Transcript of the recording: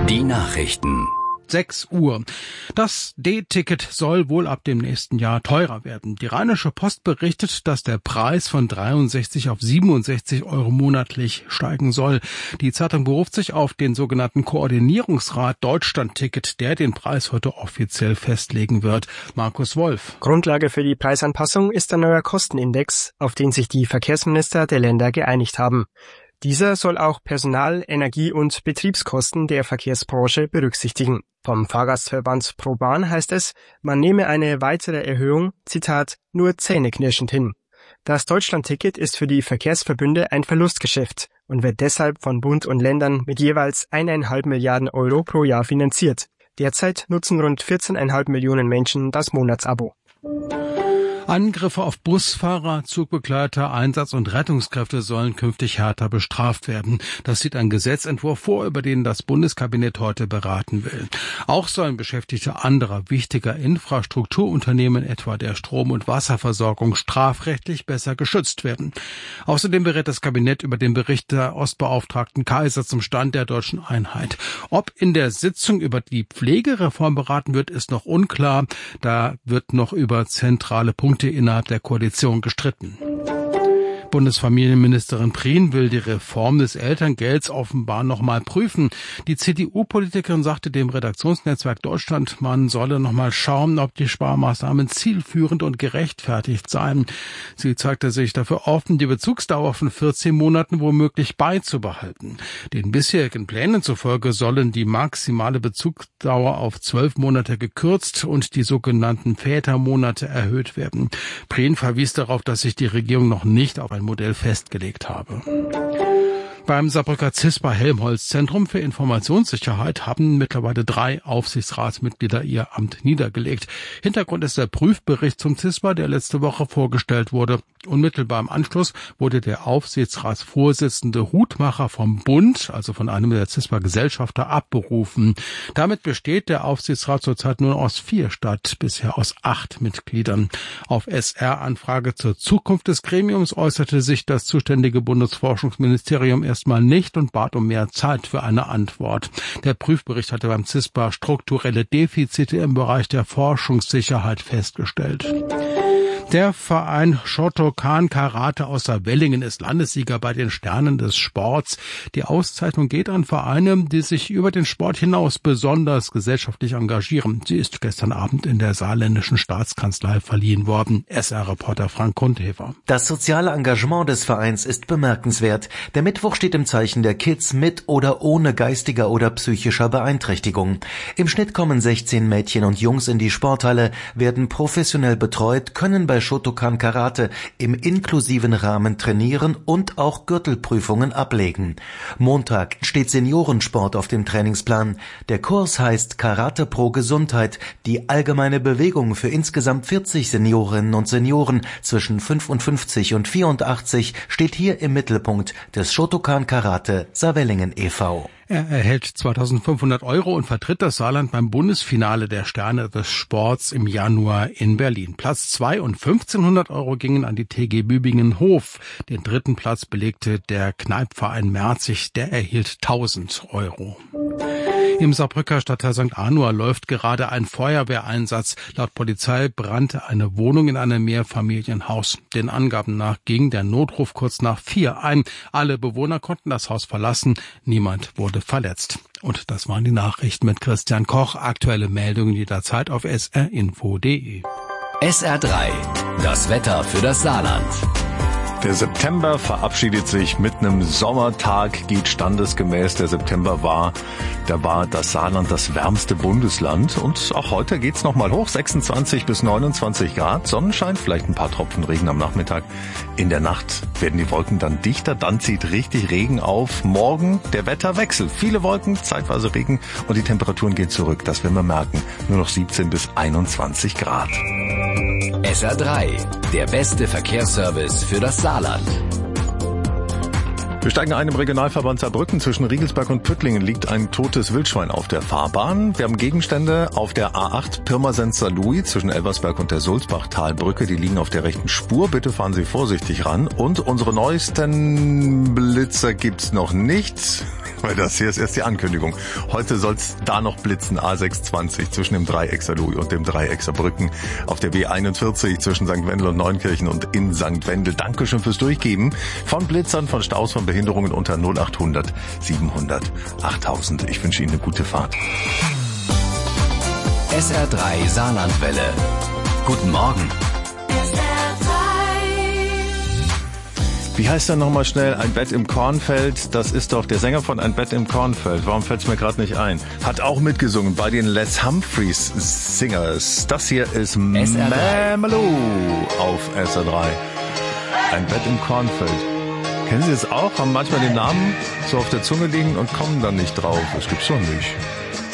Die Nachrichten. 6 Uhr. Das D-Ticket soll wohl ab dem nächsten Jahr teurer werden. Die Rheinische Post berichtet, dass der Preis von 63 auf 67 Euro monatlich steigen soll. Die Zeitung beruft sich auf den sogenannten Koordinierungsrat Deutschland-Ticket, der den Preis heute offiziell festlegen wird. Markus Wolf. Grundlage für die Preisanpassung ist ein neuer Kostenindex, auf den sich die Verkehrsminister der Länder geeinigt haben. Dieser soll auch Personal-, Energie- und Betriebskosten der Verkehrsbranche berücksichtigen. Vom Fahrgastverband ProBahn heißt es, man nehme eine weitere Erhöhung, Zitat, nur zähneknirschend hin. Das Deutschlandticket ist für die Verkehrsverbünde ein Verlustgeschäft und wird deshalb von Bund und Ländern mit jeweils 1,5 Milliarden Euro pro Jahr finanziert. Derzeit nutzen rund 14,5 Millionen Menschen das Monatsabo. Angriffe auf Busfahrer, Zugbegleiter, Einsatz- und Rettungskräfte sollen künftig härter bestraft werden. Das sieht ein Gesetzentwurf vor, über den das Bundeskabinett heute beraten will. Auch sollen Beschäftigte anderer wichtiger Infrastrukturunternehmen, etwa der Strom- und Wasserversorgung, strafrechtlich besser geschützt werden. Außerdem berät das Kabinett über den Bericht der Ostbeauftragten Kaiser zum Stand der deutschen Einheit. Ob in der Sitzung über die Pflegereform beraten wird, ist noch unklar. Da wird noch über zentrale Punkte innerhalb der Koalition gestritten. Bundesfamilienministerin Prien will die Reform des Elterngelds offenbar noch mal prüfen. Die CDU-Politikerin sagte dem Redaktionsnetzwerk Deutschland, man solle noch mal schauen, ob die Sparmaßnahmen zielführend und gerechtfertigt seien. Sie zeigte sich dafür offen, die Bezugsdauer von 14 Monaten womöglich beizubehalten. Den bisherigen Plänen zufolge sollen die maximale Bezugsdauer auf 12 Monate gekürzt und die sogenannten Vätermonate erhöht werden. Prien verwies darauf, dass sich die Regierung noch nicht auf ein Modell festgelegt habe. Beim Saarbrücker CISPA Helmholtz Zentrum für Informationssicherheit haben mittlerweile 3 Aufsichtsratsmitglieder ihr Amt niedergelegt. Hintergrund ist der Prüfbericht zum CISPA, der letzte Woche vorgestellt wurde. Unmittelbar im Anschluss wurde der Aufsichtsratsvorsitzende Hutmacher vom Bund, also von einem der CISPA-Gesellschafter, abberufen. Damit besteht der Aufsichtsrat zurzeit nur aus 4 statt bisher aus 8 Mitgliedern. Auf SR-Anfrage zur Zukunft des Gremiums äußerte sich das zuständige Bundesforschungsministerium erstmal nicht und bat um mehr Zeit für eine Antwort. Der Prüfbericht hatte beim CISPA strukturelle Defizite im Bereich der Forschungssicherheit festgestellt. Der Verein Shotokan Karate aus Saarwellingen ist Landessieger bei den Sternen des Sports. Die Auszeichnung geht an Vereine, die sich über den Sport hinaus besonders gesellschaftlich engagieren. Sie ist gestern Abend in der saarländischen Staatskanzlei verliehen worden. SR-Reporter Frank Kundhefer. Das soziale Engagement des Vereins ist bemerkenswert. Der Mittwoch steht im Zeichen der Kids mit oder ohne geistiger oder psychischer Beeinträchtigung. Im Schnitt kommen 16 Mädchen und Jungs in die Sporthalle, werden professionell betreut, können bei Shotokan Karate im inklusiven Rahmen trainieren und auch Gürtelprüfungen ablegen. Montag steht Seniorensport auf dem Trainingsplan. Der Kurs heißt Karate Pro Gesundheit, die allgemeine Bewegung für insgesamt 40 Seniorinnen und Senioren zwischen 55 und 84 steht hier im Mittelpunkt des Shotokan Karate Saarwellingen e.V. Er erhält 2.500 € und vertritt das Saarland beim Bundesfinale der Sterne des Sports im Januar in Berlin. Platz 2 und 1.500 € gingen an die TG Bübingen-Hof. Den 3. Platz belegte der Kneipverein Merzig, der erhielt 1.000 €. Im Saarbrücker Stadtteil St. Anua läuft gerade ein Feuerwehreinsatz. Laut Polizei brannte eine Wohnung in einem Mehrfamilienhaus. Den Angaben nach ging der Notruf kurz nach 4 ein. Alle Bewohner konnten das Haus verlassen. Niemand wurde verletzt. Und das waren die Nachrichten mit Christian Koch. Aktuelle Meldungen jederzeit auf srinfo.de. SR3, das Wetter für das Saarland. Der September verabschiedet sich mit einem Sommertag, geht standesgemäß. Der September war, da war das Saarland das wärmste Bundesland. Und auch heute geht's nochmal hoch, 26 bis 29 Grad. Sonnenschein, vielleicht ein paar Tropfen Regen am Nachmittag. In der Nacht werden die Wolken dann dichter, dann zieht richtig Regen auf. Morgen der Wetterwechsel. Viele Wolken, zeitweise Regen und die Temperaturen gehen zurück. Das werden wir merken. Nur noch 17 bis 21 Grad. SR3, der beste Verkehrsservice für das Saarland. Wir steigen ein im Regionalverband Saarbrücken. Zwischen Riegelsberg und Püttlingen liegt ein totes Wildschwein auf der Fahrbahn. Wir haben Gegenstände auf der A8 Pirmasens-Saarlouis zwischen Elversberg und der Sulzbachtalbrücke. Die liegen auf der rechten Spur. Bitte fahren Sie vorsichtig ran. Und unsere neuesten Blitzer gibt's noch nicht, weil das hier ist erst die Ankündigung. Heute soll's da noch blitzen. A620 zwischen dem Dreieck Saarlouis und dem Dreieck Saarbrücken. Auf der B41 zwischen St. Wendel und Neunkirchen und in St. Wendel. Dankeschön fürs Durchgeben. Von Blitzern, von Staus, von Behinderungen unter 0800 700 8000. Ich wünsche Ihnen eine gute Fahrt. SR3 Saarlandwelle. Guten Morgen. Wie heißt er nochmal schnell? Ein Bett im Kornfeld. Das ist doch der Sänger von Ein Bett im Kornfeld. Warum fällt's mir gerade nicht ein? Hat auch mitgesungen bei den Les Humphreys Singers. Das hier ist Mamalou auf SR3. Ein Bett im Kornfeld. Kennen Sie es auch? Haben manchmal den Namen so auf der Zunge liegen und kommen dann nicht drauf. Das gibt's doch nicht.